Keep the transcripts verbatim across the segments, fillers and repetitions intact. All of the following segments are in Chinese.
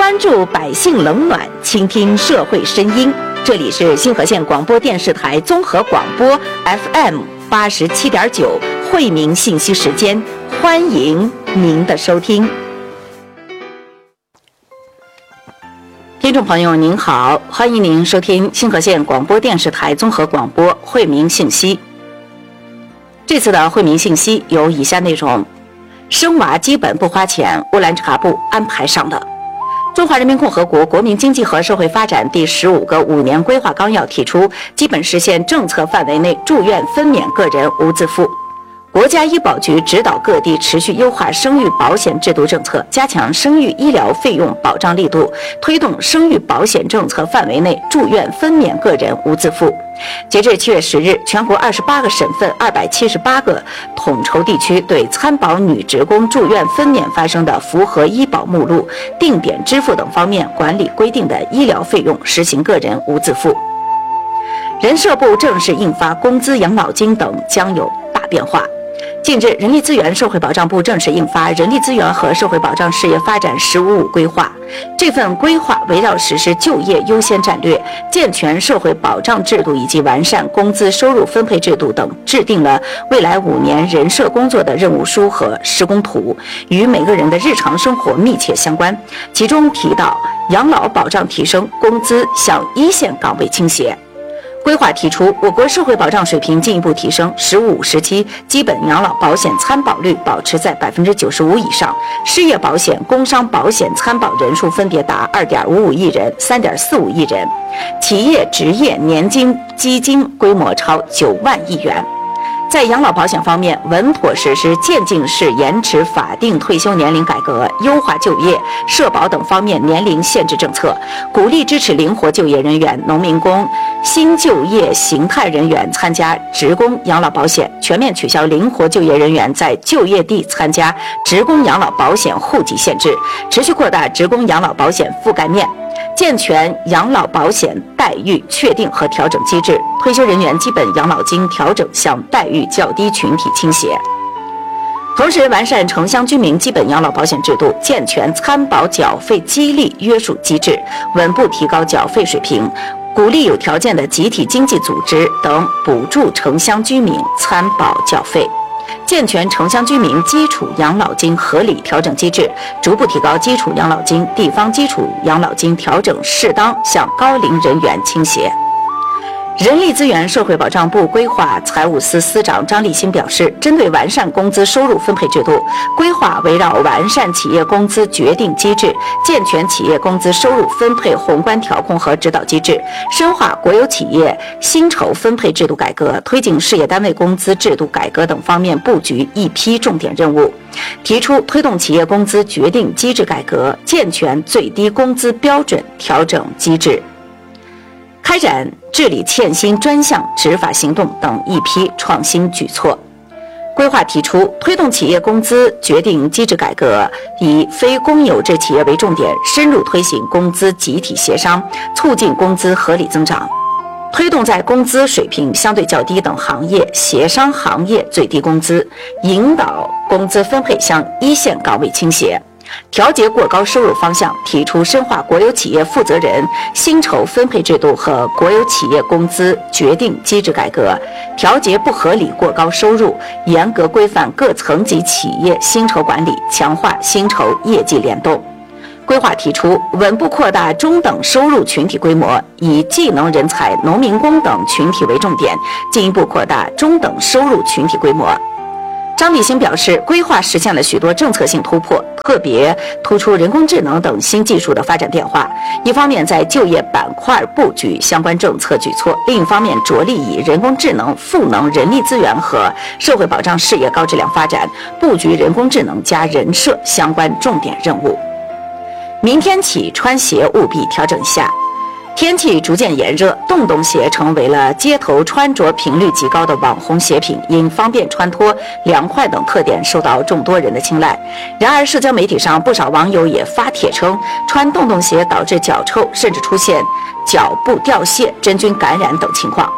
关注百姓冷暖，倾听社会声音。这里是新河县广播电视台综合广播 F M 八十七点九惠民信息时间，欢迎您的收听。听众朋友您好，欢迎您收听新河县广播电视台综合广播惠民信息。这次的惠民信息有以下内容：生娃基本不花钱，乌兰察布安排上的。中华人民共和国国民经济和社会发展第十五个五年规划纲要提出，基本实现政策范围内住院分娩个人无自付。国家医保局指导各地持续优化生育保险制度政策，加强生育医疗费用保障力度，推动生育保险政策范围内住院分娩个人无自付。截至七月十日，全国二十八个省份、二百七十八个统筹地区对参保女职工住院分娩发生的符合医保目录、定点支付等方面管理规定的医疗费用实行个人无自付。人社部正式印发工资、养老金等将有大变化。近日，人力资源社会保障部正式印发《人力资源和社会保障事业发展“十五五”规划》。这份规划围绕实施就业优先战略、健全社会保障制度以及完善工资收入分配制度等，制定了未来五年人社工作的任务书和施工图，与每个人的日常生活密切相关。其中提到，养老保障提升，工资向一线岗位倾斜。规划提出，我国社会保障水平进一步提升，十五时期基本养老保险参保率保持在百分之九十五以上，失业保险、工伤保险参保人数分别达二点五五亿人、三点四五亿人，企业职业年金基金规模超九万亿元。在养老保险方面，稳妥实施渐进式延迟法定退休年龄改革，优化就业、社保等方面年龄限制政策，鼓励支持灵活就业人员、农民工、新就业形态人员参加职工养老保险，全面取消灵活就业人员在就业地参加职工养老保险户籍限制，持续扩大职工养老保险覆盖面。健全养老保险待遇确定和调整机制，退休人员基本养老金调整向待遇较低群体倾斜。同时，完善城乡居民基本养老保险制度，健全参保缴费激励约束机制，稳步提高缴费水平，鼓励有条件的集体经济组织等补助城乡居民参保缴费。健全城乡居民基础养老金合理调整机制，逐步提高基础养老金、地方基础养老金调整适当向高龄人员倾斜。人力资源社会保障部规划财务司司长张立新表示，针对完善工资收入分配制度，规划围绕完善企业工资决定机制，健全企业工资收入分配宏观调控和指导机制，深化国有企业薪酬分配制度改革，推进事业单位工资制度改革等方面布局一批重点任务，提出推动企业工资决定机制改革，健全最低工资标准调整机制，开展治理欠薪专项执法行动等一批创新举措。规划提出，推动企业工资决定机制改革，以非公有制企业为重点，深入推行工资集体协商，促进工资合理增长，推动在工资水平相对较低等行业协商行业最低工资，引导工资分配向一线岗位倾斜。调节过高收入方向，提出深化国有企业负责人薪酬分配制度和国有企业工资决定机制改革，调节不合理过高收入，严格规范各层级企业薪酬管理，强化薪酬业绩联动。规划提出，稳步扩大中等收入群体规模，以技能人才、农民工等群体为重点，进一步扩大中等收入群体规模。张立新表示，规划实现了许多政策性突破，特别突出人工智能等新技术的发展变化。一方面在就业板块布局相关政策举措，另一方面着力以人工智能赋能人力资源和社会保障事业高质量发展，布局人工智能加人社相关重点任务。明天起穿鞋务必调整一下。天气逐渐炎热，洞洞鞋成为了街头穿着频率极高的网红鞋品，因方便穿脱、凉快等特点受到众多人的青睐。然而，社交媒体上不少网友也发帖称，穿洞洞鞋导致脚臭，甚至出现脚部掉屑、真菌感染等情况。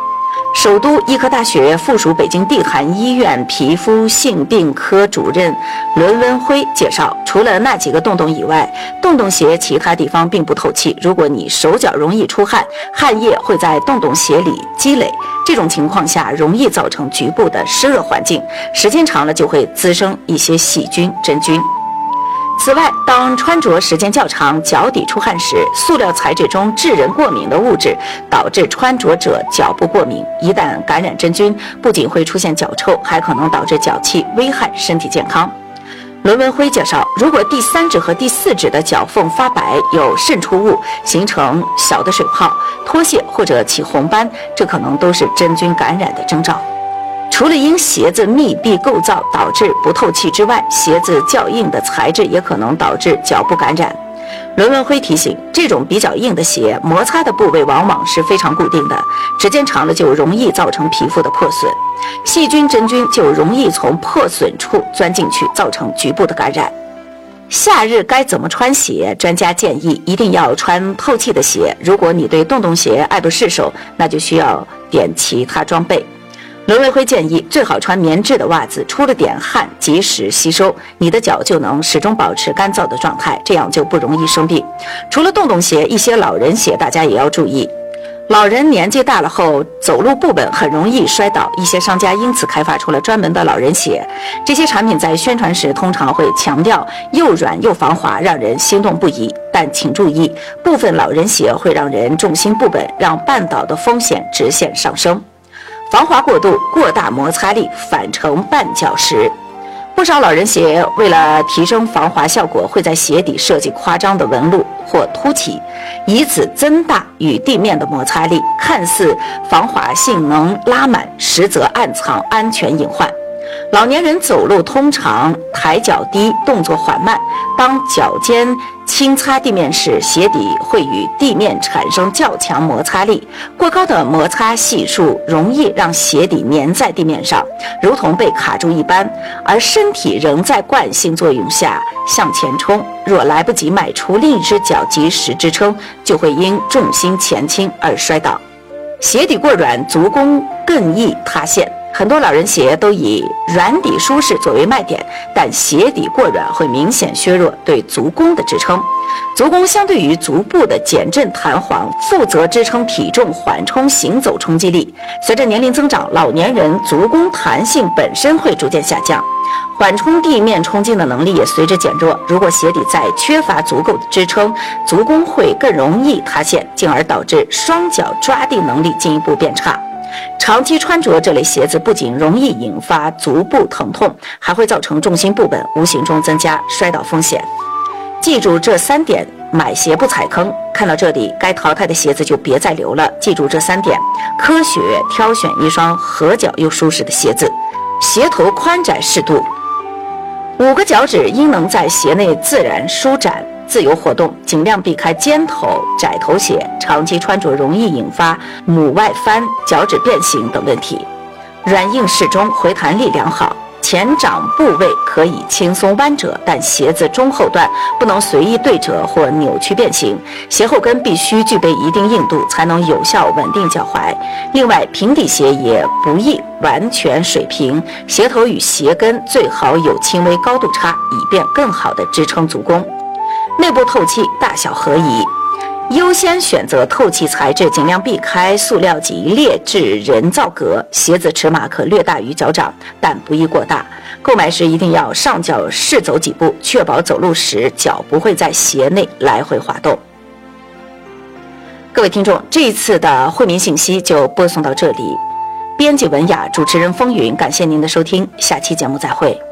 首都医科大学附属北京地坛医院皮肤性病科主任伦文辉介绍，除了那几个洞洞以外，洞洞鞋其他地方并不透气。如果你手脚容易出汗，汗液会在洞洞鞋里积累，这种情况下容易造成局部的湿热环境，时间长了就会滋生一些细菌、真菌。此外，当穿着时间较长，脚底出汗时，塑料材质中致人过敏的物质导致穿着者脚部过敏，一旦感染真菌，不仅会出现脚臭，还可能导致脚气，危害身体健康。伦文辉介绍，如果第三指和第四指的脚缝发白，有渗出物，形成小的水泡、脱屑或者起红斑，这可能都是真菌感染的征兆。除了因鞋子密闭构造导致不透气之外，鞋子较硬的材质也可能导致脚部感染。伦文辉提醒，这种比较硬的鞋，摩擦的部位往往是非常固定的，时间长了就容易造成皮肤的破损，细菌、真菌就容易从破损处钻进去，造成局部的感染。夏日该怎么穿鞋？专家建议一定要穿透气的鞋。如果你对洞洞鞋爱不释手，那就需要点其他装备。伦文辉建议最好穿棉质的袜子，出了点汗及时吸收，你的脚就能始终保持干燥的状态，这样就不容易生病。除了洞洞鞋，一些老人鞋大家也要注意。老人年纪大了后走路不稳，很容易摔倒，一些商家因此开发出了专门的老人鞋。这些产品在宣传时通常会强调又软又防滑，让人心动不已。但请注意，部分老人鞋会让人重心不稳，让绊倒的风险直线上升。防滑过度，过大摩擦力，反成绊脚石。不少老人鞋为了提升防滑效果，会在鞋底设计夸张的纹路或凸起，以此增大与地面的摩擦力，看似防滑性能拉满，实则暗藏安全隐患。老年人走路通常抬脚低，动作缓慢，当脚尖轻擦地面时，鞋底会与地面产生较强摩擦力，过高的摩擦系数容易让鞋底粘在地面上，如同被卡住一般，而身体仍在惯性作用下向前冲，若来不及迈出另一只脚及时支撑，就会因重心前倾而摔倒。鞋底过软，足弓更易塌陷。很多老人鞋都以软底舒适作为卖点，但鞋底过软会明显削弱对足弓的支撑。足弓相对于足部的减震弹簧，负责支撑体重缓冲行走冲击力。随着年龄增长，老年人足弓弹性本身会逐渐下降，缓冲地面冲击的能力也随之减弱。如果鞋底再缺乏足够的支撑，足弓会更容易塌陷，进而导致双脚抓地能力进一步变差。长期穿着这类鞋子不仅容易引发足部疼痛，还会造成重心不稳，无形中增加摔倒风险。记住这三点，买鞋不踩坑。看到这里，该淘汰的鞋子就别再留了。记住这三点，科学挑选一双合脚又舒适的鞋子。鞋头宽窄适度，五个脚趾应能在鞋内自然舒展自由活动，尽量避开尖头窄头鞋，长期穿着容易引发拇外翻、脚趾变形等问题。软硬适中，回弹力良好，前掌部位可以轻松弯折，但鞋子中后段不能随意对折或扭曲变形，鞋后跟必须具备一定硬度，才能有效稳定脚踝。另外，平底鞋也不宜完全水平，鞋头与鞋跟最好有轻微高度差，以便更好地支撑足弓。内部透气，大小合宜，优先选择透气材质，尽量避开塑料及劣质人造革。鞋子尺码可略大于脚掌，但不宜过大。购买时一定要上脚试走几步，确保走路时脚不会在鞋内来回滑动。各位听众，这一次的惠民信息就播送到这里。编辑文雅，主持人风云，感谢您的收听，下期节目再会。